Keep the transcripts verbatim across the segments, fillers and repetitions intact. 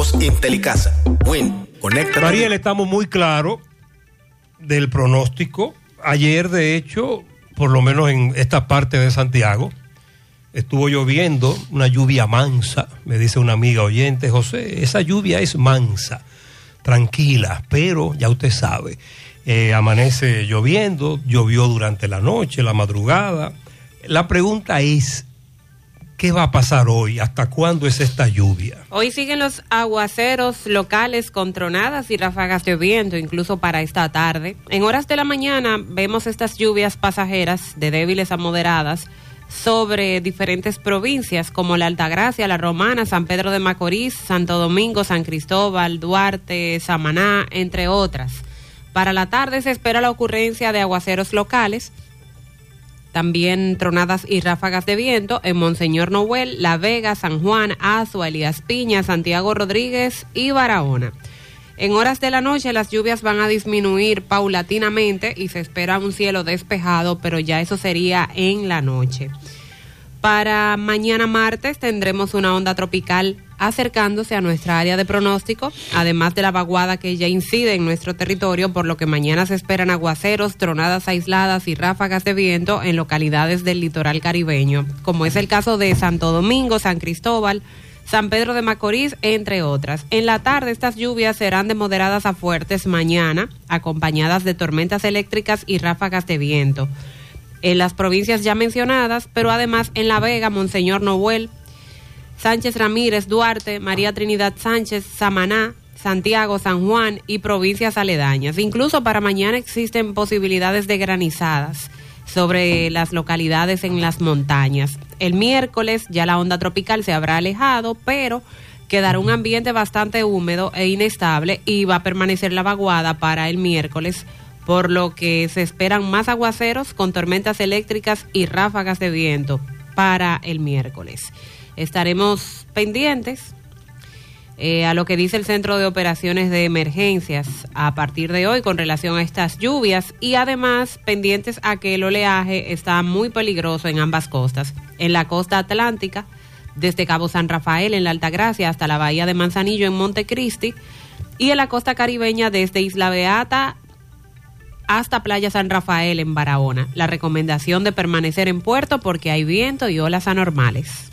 Somos Intelicasa. Win, conecta. Mariel, estamos muy claros del pronóstico. Ayer, de hecho, por lo menos en esta parte de Santiago, estuvo lloviendo, una lluvia mansa, me dice una amiga oyente, José, esa lluvia es mansa, tranquila, pero ya usted sabe, eh, amanece lloviendo, llovió durante la noche, la madrugada. La pregunta es, ¿qué va a pasar hoy? ¿Hasta cuándo es esta lluvia? Hoy siguen los aguaceros locales con tronadas y ráfagas de viento, incluso para esta tarde. En horas de la mañana vemos estas lluvias pasajeras de débiles a moderadas sobre diferentes provincias como la Altagracia, la Romana, San Pedro de Macorís, Santo Domingo, San Cristóbal, Duarte, Samaná, entre otras. Para la tarde se espera la ocurrencia de aguaceros locales, también tronadas y ráfagas de viento en Monseñor Noel, La Vega, San Juan, Azua, Elías Piña, Santiago Rodríguez y Barahona. En horas de la noche las lluvias van a disminuir paulatinamente y se espera un cielo despejado, pero ya eso sería en la noche. Para mañana martes tendremos una onda tropical acercándose a nuestra área de pronóstico, además de la vaguada que ya incide en nuestro territorio, por lo que mañana se esperan aguaceros, tronadas aisladas y ráfagas de viento en localidades del litoral caribeño, como es el caso de Santo Domingo, San Cristóbal, San Pedro de Macorís, entre otras. En la tarde estas lluvias serán de moderadas a fuertes mañana, acompañadas de tormentas eléctricas y ráfagas de viento en las provincias ya mencionadas, pero además en La Vega, Monseñor Noel, Sánchez Ramírez, Duarte, María Trinidad Sánchez, Samaná, Santiago, San Juan y provincias aledañas. Incluso para mañana existen posibilidades de granizadas sobre las localidades en las montañas. El miércoles ya la onda tropical se habrá alejado, pero quedará un ambiente bastante húmedo e inestable y va a permanecer la vaguada para el miércoles, por lo que se esperan más aguaceros con tormentas eléctricas y ráfagas de viento para el miércoles. Estaremos pendientes eh, a lo que dice el Centro de Operaciones de Emergencias a partir de hoy con relación a estas lluvias y además pendientes a que el oleaje está muy peligroso en ambas costas. En la costa atlántica, desde Cabo San Rafael en la Altagracia hasta la bahía de Manzanillo en Montecristi, y en la costa caribeña desde Isla Beata hasta Playa San Rafael en Barahona. La recomendación de permanecer en puerto porque hay viento y olas anormales.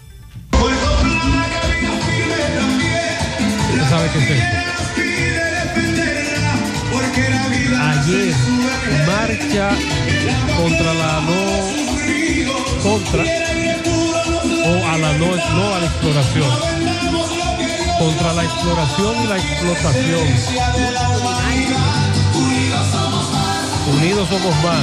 ¿Usted sabe qué es esto? Ayer, marcha contra la no... contra o a la no, no a la exploración. Contra la exploración y la explotación. Unidos somos más.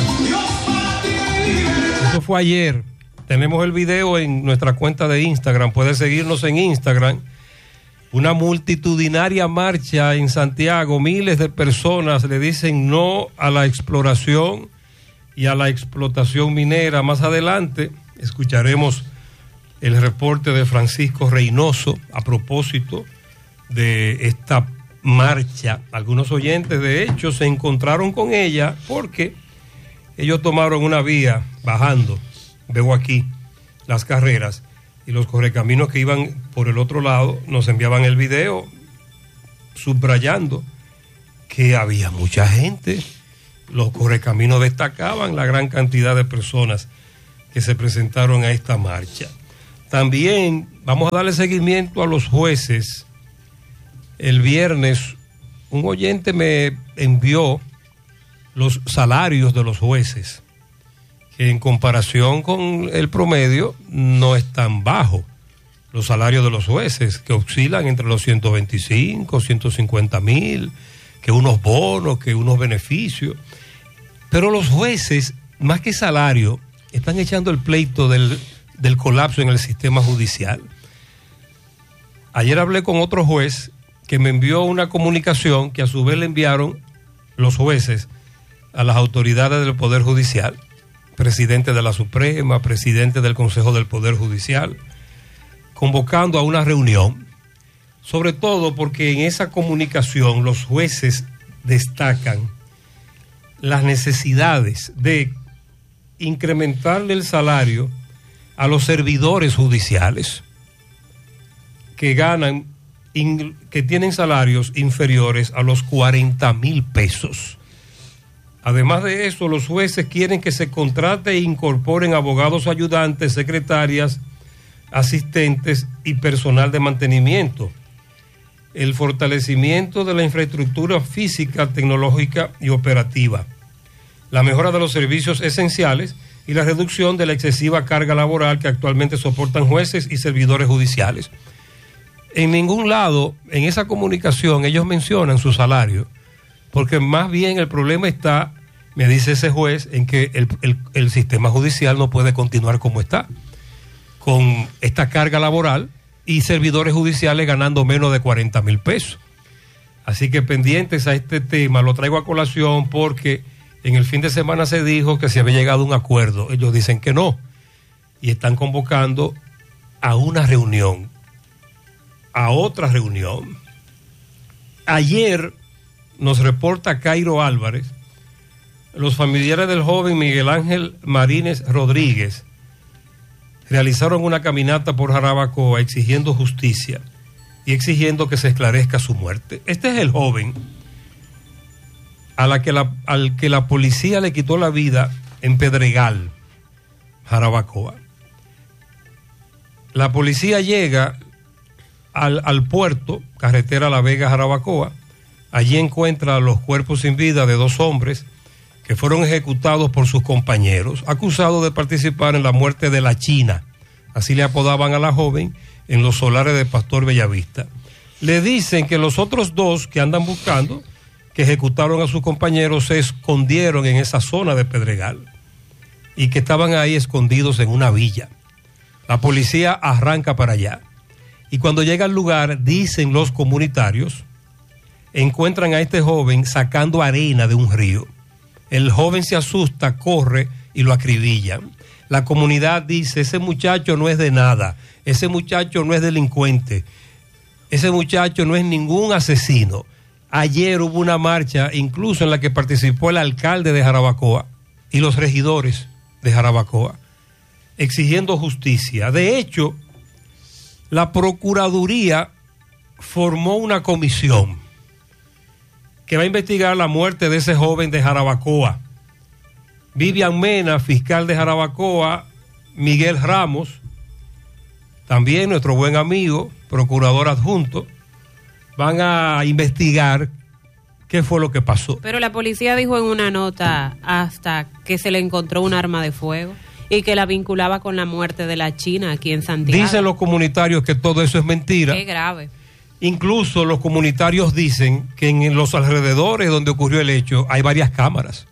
Eso fue ayer. Tenemos el video en nuestra cuenta de Instagram. Puedes seguirnos en Instagram. Una multitudinaria marcha en Santiago. Miles de personas le dicen no a la exploración y a la explotación minera. Más adelante escucharemos el reporte de Francisco Reynoso a propósito de esta marcha. Algunos oyentes de hecho se encontraron con ella porque ellos tomaron una vía bajando, veo aquí las carreras, y los correcaminos que iban por el otro lado nos enviaban el video subrayando que había mucha gente. Los correcaminos destacaban la gran cantidad de personas que se presentaron a esta marcha. También vamos a darle seguimiento a los jueces. El viernes un oyente me envió los salarios de los jueces, que en comparación con el promedio no es tan bajo. Los salarios de los jueces, que oscilan entre los ciento veinticinco, ciento cincuenta mil, que unos bonos, que unos beneficios. Pero los jueces, más que salario, están echando el pleito del, del colapso en el sistema judicial. Ayer hablé con otro juez que me envió una comunicación que a su vez le enviaron los jueces a las autoridades del Poder Judicial, presidente de la Suprema, presidente del Consejo del Poder Judicial, convocando a una reunión, sobre todo porque en esa comunicación los jueces destacan las necesidades de incrementarle el salario a los servidores judiciales que ganan in, que tienen salarios inferiores a los cuarenta mil pesos. Además de eso, los jueces quieren que se contrate e incorporen abogados ayudantes, secretarias, asistentes y personal de mantenimiento. El fortalecimiento de la infraestructura física, tecnológica y operativa. La mejora de los servicios esenciales y la reducción de la excesiva carga laboral que actualmente soportan jueces y servidores judiciales. En ningún lado, en esa comunicación, ellos mencionan su salario, porque más bien el problema está, me dice ese juez, en que el, el, el sistema judicial no puede continuar como está, con esta carga laboral y servidores judiciales ganando menos de cuarenta mil pesos. Así que pendientes a este tema, lo traigo a colación porque en el fin de semana se dijo que se había llegado a un acuerdo. Ellos dicen que no. Y están convocando a una reunión, a otra reunión. Ayer nos reporta Cairo Álvarez, los familiares del joven Miguel Ángel Marínez Rodríguez realizaron una caminata por Jarabacoa exigiendo justicia y exigiendo que se esclarezca su muerte. Este es el joven a la que la, al que la policía le quitó la vida en Pedregal, Jarabacoa. La policía llega al, al puerto, carretera La Vega, Jarabacoa. Allí encuentra los cuerpos sin vida de dos hombres que fueron ejecutados por sus compañeros, acusados de participar en la muerte de la China, así le apodaban a la joven, en los solares de Pastor Bellavista. Le dicen que los otros dos que andan buscando, que ejecutaron a sus compañeros, se escondieron en esa zona de Pedregal y que estaban ahí escondidos en una villa. La policía arranca para allá y cuando llega al lugar, dicen los comunitarios, encuentran a este joven sacando arena de un río. El joven se asusta, corre y lo acribillan. La comunidad dice, ese muchacho no es de nada, ese muchacho no es delincuente, ese muchacho no es ningún asesino. Ayer hubo una marcha, incluso en la que participó el alcalde de Jarabacoa y los regidores de Jarabacoa, exigiendo justicia. De hecho, la Procuraduría formó una comisión que va a investigar la muerte de ese joven de Jarabacoa. Vivian Mena, fiscal de Jarabacoa, Miguel Ramos, también nuestro buen amigo, procurador adjunto, van a investigar qué fue lo que pasó. Pero la policía dijo en una nota hasta que se le encontró un arma de fuego y que la vinculaba con la muerte de la China aquí en Santiago. Dicen los comunitarios que todo eso es mentira. Qué grave. Incluso los comunitarios dicen que en los alrededores donde ocurrió el hecho hay varias cámaras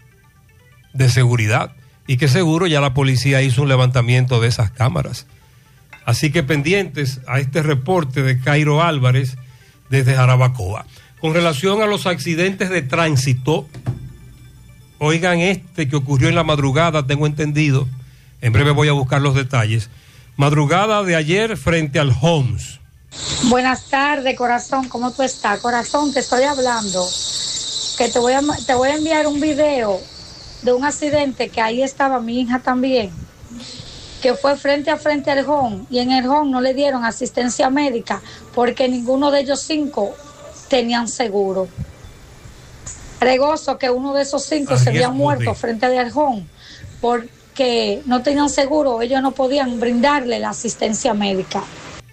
de seguridad y que seguro ya la policía hizo un levantamiento de esas cámaras. Así que pendientes a este reporte de Cairo Álvarez desde Jarabacoa. Con relación a los accidentes de tránsito, oigan este que ocurrió en la madrugada, tengo entendido, en breve voy a buscar los detalles. Madrugada de ayer frente al Homs. Buenas tardes, corazón, ¿cómo tú estás? Corazón, te estoy hablando, que te voy a, te voy a enviar un video de un accidente que ahí estaba mi hija también, que fue frente a frente al Home, y en el Home no le dieron asistencia médica porque ninguno de ellos cinco tenían seguro. Regozo que uno de esos cinco se había muerto frente al Home porque no tenían seguro, ellos no podían brindarle la asistencia médica.